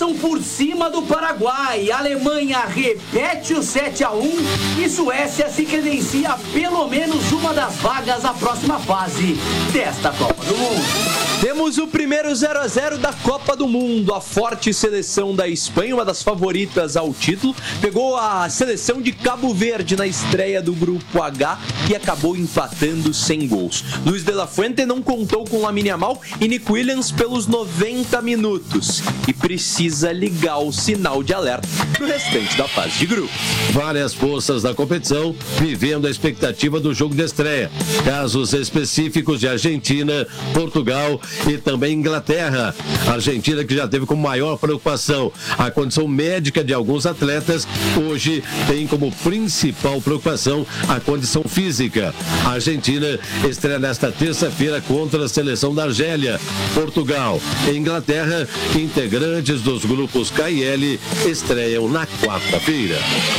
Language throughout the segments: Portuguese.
passam por cima do Paraguai. A Alemanha repete o 7-1 e Suécia se credencia pelo menos uma das vagas à próxima fase desta Copa do Mundo. Temos o primeiro 0-0 da Copa do Mundo. A forte seleção da Espanha, uma das favoritas ao título, pegou a seleção de Cabo Verde na estreia do Grupo H e acabou empatando sem gols. Luis de la Fuente não contou com Lamine Yamal e Nick Williams pelos 90 minutos e precisa ligar o sinal de alerta no restante da fase de grupo. Várias forças da competição vivendo a expectativa do jogo de estreia. Casos específicos de Argentina, Portugal e também Inglaterra. A Argentina, que já teve como maior preocupação a condição médica de alguns atletas, hoje tem como principal preocupação a condição física. A Argentina estreia nesta terça-feira contra a seleção da Argélia. Portugal e Inglaterra, integrantes dos grupos K e L, estreiam na quarta-feira.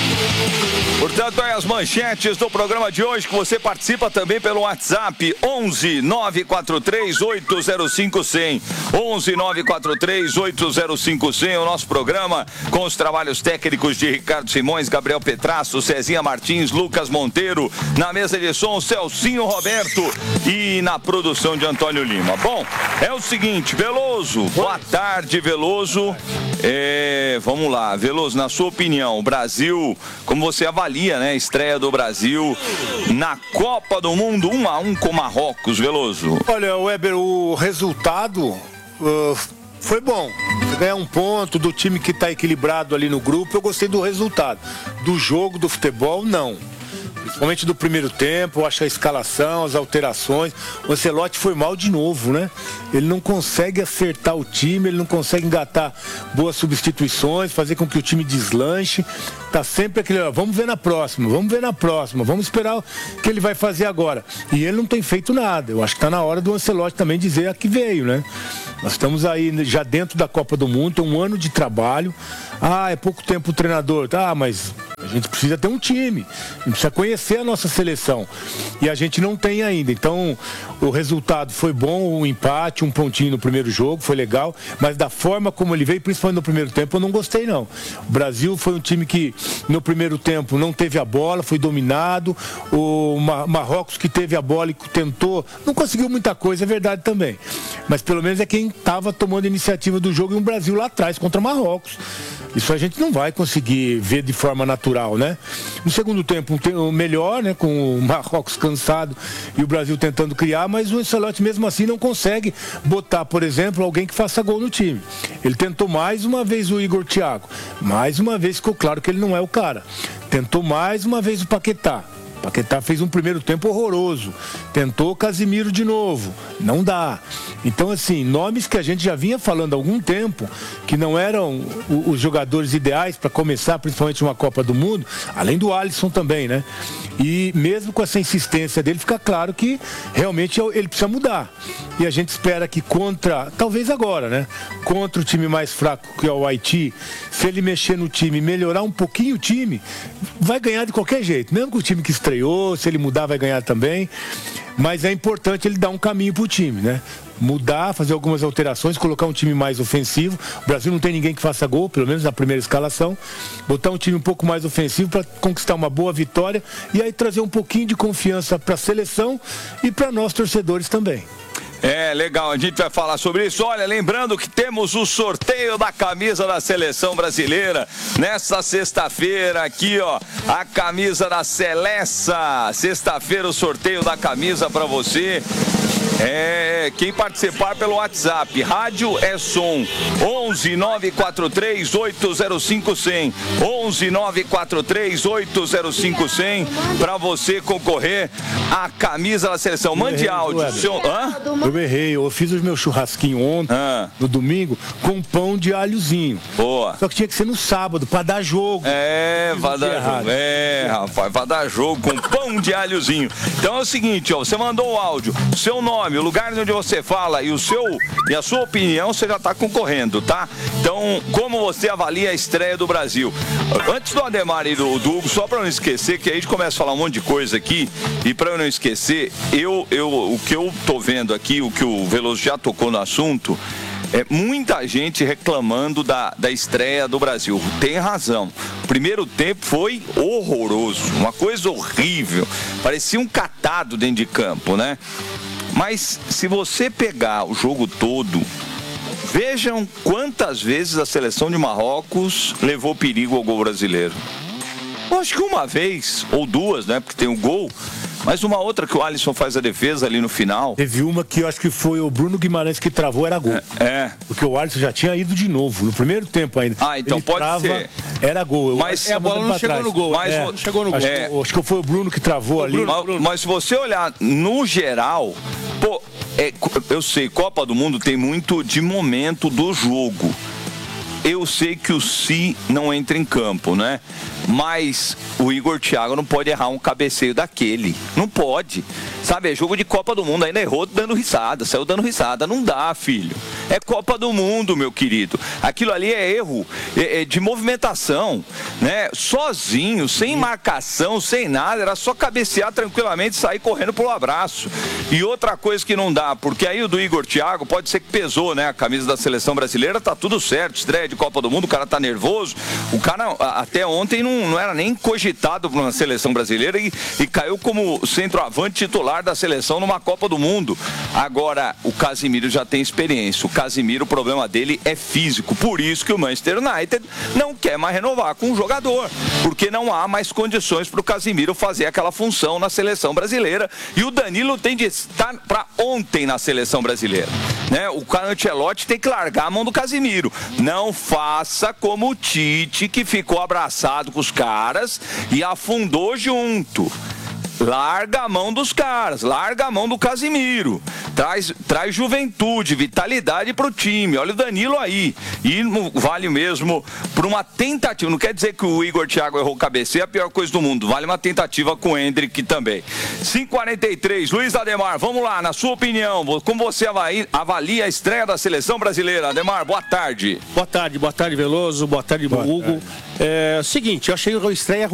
Portanto, aí as manchetes do programa de hoje, que você participa também pelo WhatsApp 11 943 805 100. 11 943 805 100, o nosso programa com os trabalhos técnicos de Ricardo Simões, Gabriel Petrasso, Cezinha Martins, Lucas Monteiro, na mesa de som Celcinho Roberto e na produção de Antônio Lima. Bom, é o seguinte, Veloso, boa tarde, Veloso. Vamos lá, Veloso, na sua opinião, o Brasil, como você avalia, né, a estreia do Brasil na Copa do Mundo 1-1 com Marrocos, Veloso? Olha, Weber, o resultado foi bom. Ganhar um ponto do time que está equilibrado ali no grupo, eu gostei do resultado. Do jogo, do futebol, não. Principalmente do primeiro tempo, eu acho que a escalação, as alterações. O Ancelotti foi mal de novo, né? Ele não consegue acertar o time, ele não consegue engatar boas substituições, fazer com que o time deslanche. Tá sempre aquele, ó, vamos ver na próxima, vamos esperar o que ele vai fazer agora. E ele não tem feito nada. Eu acho que tá na hora do Ancelotti também dizer a que veio, né? Nós estamos aí já dentro da Copa do Mundo, tem um ano de trabalho. Ah, é pouco tempo o treinador. Tá, mas a gente precisa ter um time. A gente precisa conhecer a nossa seleção. E a gente não tem ainda. Então, o resultado foi bom, um empate, um pontinho no primeiro jogo, foi legal. Mas da forma como ele veio, principalmente no primeiro tempo, eu não gostei, não. O Brasil foi um time que, no primeiro tempo, não teve a bola, foi dominado. O Marrocos, que teve a bola e tentou, não conseguiu muita coisa, é verdade também. Mas pelo menos é quem estava tomando a iniciativa do jogo, e um Brasil lá atrás contra Marrocos. Isso a gente não vai conseguir ver de forma natural, né? No segundo tempo, melhor, né? Com o Marrocos cansado e o Brasil tentando criar, mas o Ancelotti mesmo assim não consegue botar, por exemplo, alguém que faça gol no time. Ele tentou mais uma vez o Igor Thiago. Mais uma vez ficou claro que ele não é o cara. Tentou mais uma vez o Paquetá. Paquetá fez um primeiro tempo horroroso. Tentou Casimiro de novo. Não dá. Então, assim, nomes que a gente já vinha falando há algum tempo, que não eram os jogadores ideais para começar, principalmente uma Copa do Mundo, além do Alisson também, né? E mesmo com essa insistência dele, fica claro que realmente ele precisa mudar. E a gente espera que talvez agora, né? Contra o time mais fraco, que é o Haiti, se ele mexer no time, melhorar um pouquinho o time, vai ganhar de qualquer jeito. Mesmo com o time que estreou, se ele mudar, vai ganhar também. Mas é importante ele dar um caminho pro time, né? Mudar, fazer algumas alterações, colocar um time mais ofensivo. O Brasil não tem ninguém que faça gol, pelo menos na primeira escalação. Botar um time um pouco mais ofensivo para conquistar uma boa vitória e aí trazer um pouquinho de confiança para a seleção e para nós torcedores também. É, legal, a gente vai falar sobre isso. Olha, lembrando que temos o sorteio da camisa da Seleção Brasileira nessa sexta-feira aqui, ó, a camisa da Seleça. Sexta-feira o sorteio da camisa para você. Quem participar pelo WhatsApp, Rádio é Som, 11 943 805 100, 11 943 805 100, para você concorrer à camisa da Seleção. Mande áudio. Eu errei, eu fiz os meus churrasquinhos ontem, no domingo, com pão de alhozinho. Boa. Só que tinha que ser no sábado, para dar jogo. Vai dar jogo. Rapaz, vai dar jogo com pão de alhozinho. Então é o seguinte, ó, você mandou o áudio, seu nome, o lugar onde você fala e a sua opinião, você já está concorrendo, tá? Então, como você avalia a estreia do Brasil? Antes do Ademar e do Hugo, só para não esquecer, que aí a gente começa a falar um monte de coisa aqui, e para eu não esquecer, o que eu tô vendo aqui, o que o Veloso já tocou no assunto, Muita gente reclamando da estreia do Brasil. Tem razão. O primeiro tempo foi horroroso, uma coisa horrível. Parecia um catado dentro de campo, né? Mas se você pegar o jogo todo, vejam quantas vezes a seleção de Marrocos levou perigo ao gol brasileiro. Eu acho que uma vez, ou duas, né? Porque tem o gol. Mas uma outra que o Alisson faz a defesa ali no final. Teve uma que eu acho que foi o Bruno Guimarães que travou, era gol. Porque o Alisson já tinha ido de novo, no primeiro tempo ainda. Então ele pode ser. Era gol. Mas a bola não chegou no gol. Não chegou no gol. Acho que foi o Bruno que travou ali. Mas se você olhar no geral, eu sei, Copa do Mundo tem muito de momento do jogo. Eu sei que o Si não entra em campo, né? Mas o Igor Thiago não pode errar um cabeceio daquele. Não pode. Sabe, é jogo de Copa do Mundo. Ainda errou dando risada, saiu dando risada. Não dá, filho. É Copa do Mundo, meu querido. Aquilo ali é erro de movimentação, né? Sozinho, sem marcação, sem nada. Era só cabecear tranquilamente e sair correndo pro abraço. E outra coisa que não dá, porque aí o do Igor Thiago pode ser que pesou, né? A camisa da seleção brasileira, tá tudo certo. Estreia de Copa do Mundo, o cara tá nervoso. O cara até ontem não era nem cogitado na seleção brasileira e caiu como centroavante titular da seleção numa Copa do Mundo. Agora, o Casemiro já tem experiência. O Casemiro, o problema dele é físico. Por isso que o Manchester United não quer mais renovar com o jogador. Porque não há mais condições para o Casemiro fazer aquela função na seleção brasileira. E o Danilo tem de estar para ontem na seleção brasileira, né? O Ancelotti tem que largar a mão do Casemiro. Não faça como o Tite, que ficou abraçado com os caras e afundou junto. Larga a mão dos caras, larga a mão do Casemiro. Traz juventude, vitalidade pro time. Olha o Danilo aí. E vale mesmo por uma tentativa. Não quer dizer que o Igor Thiago errou o cabeceio, é a pior coisa do mundo. Vale uma tentativa com o Endrick também. 5:43, Luiz Ademar, vamos lá, na sua opinião, como você avalia a estreia da seleção brasileira? Ademar, boa tarde. Boa tarde, Veloso, boa tarde, Hugo. Seguinte, eu achei a estreia